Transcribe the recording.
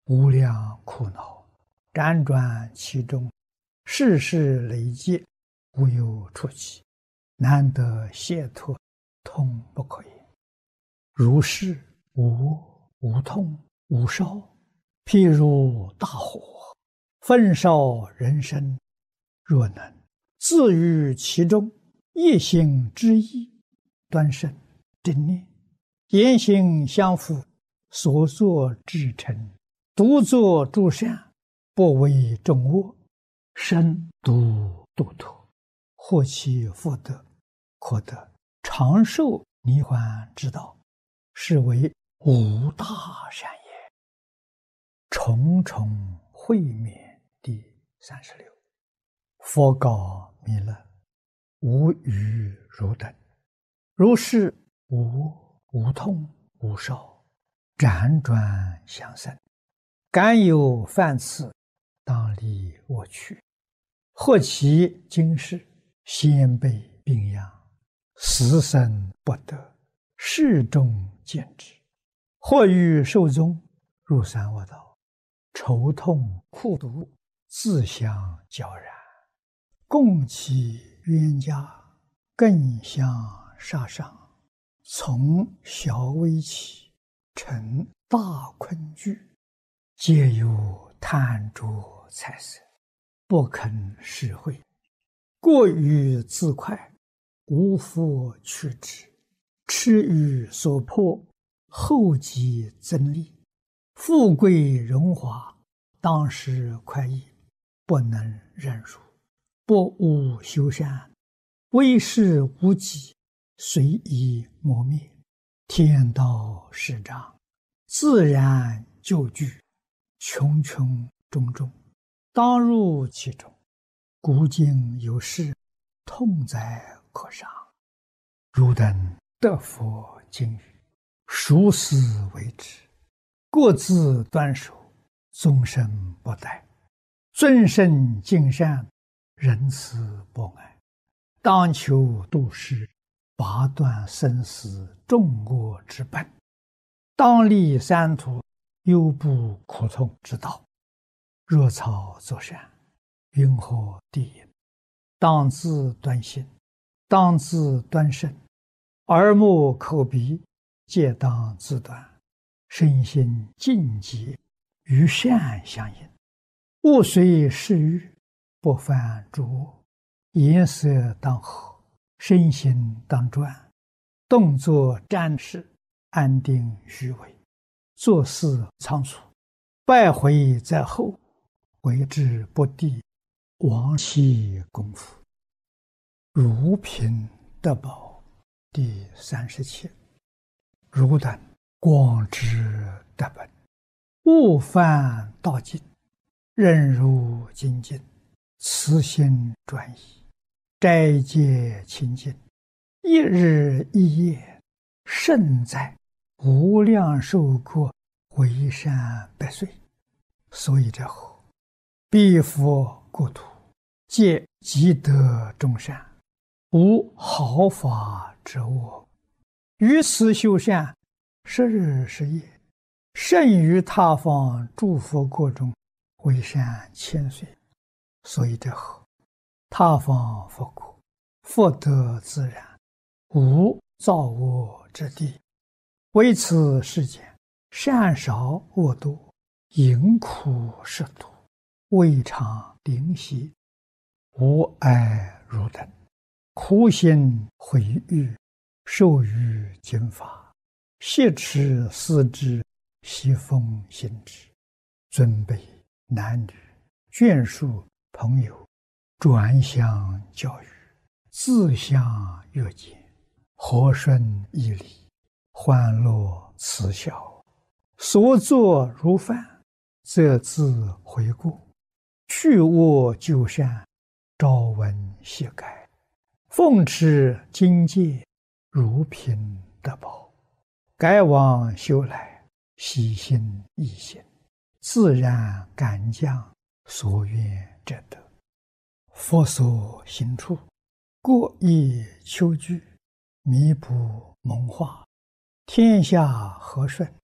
无量苦恼，辗转其中，世事累劫，无有出期，难得解脱，痛不可言。如是无痛无烧，譬如大火，焚烧人身。若能自于其中，一心之意，端身正念，言行相符，所作至诚，独作诸善，不为众恶，身独度脱，获其福德，可得长寿涅槃之道，是为无大善也。重重会面第36。佛告弥勒：无余如等，如是无痛无烧，辗转相生，敢有犯次，当离我去。或其今世，先辈病殃，死生不得，世众见之；或欲寿终，入三恶道，愁痛苦毒，自相交然，共其冤家，更相杀伤，从小危起，成大困惧，皆有贪着财色，不肯施惠，过于自快，无复取之，痴于所迫，后继增利，富贵荣华，当时快意，不能忍辱，不务修善，为事无己，随意磨灭，天道始长，自然就具，穷穷种种，当入其中，古今有事，痛哉可伤。汝等得佛经语，熟思为之，各自端守，终身不殆，尊圣敬善，仁慈博爱，当求度世，拔断生死众恶之本，当立三途忧怖苦痛之道。若草作善，云何地也？当自端心，当自端身，耳目口鼻皆当自端，身心净洁，与善相应，勿随世欲，不犯诸恶，颜色当和，身心当专，动作瞻视，安定虚伪，做事仓促，败毁在后，为之不第，亡其功夫。如贫得宝第37。汝等广知得本，勿犯道境，忍辱精进，慈心专一，斋戒清净，一日一夜，胜在无量寿国，为善百岁。所以者何？彼佛国土，皆积德众善，无毫发之恶，于此修善，10日10夜，胜于他方诸佛国中，为善千岁。所以者何？他方佛国，福德自然，无造恶之地，为此世间善少恶多，淫苦食毒，未尝灵犀，无碍汝等，苦心毁誉，受于经法，挟持思之，悉奉行之，尊卑男女眷属朋友，转相教育，自相约见，和顺义理，欢乐慈孝，所作如饭，则自悔过，去恶就善，朝闻夕改，奉持经戒，如贫得宝，改往修来，喜心易行，自然感将，所愿者得。佛所行处，过意求具，弥补蒙化，天下和顺，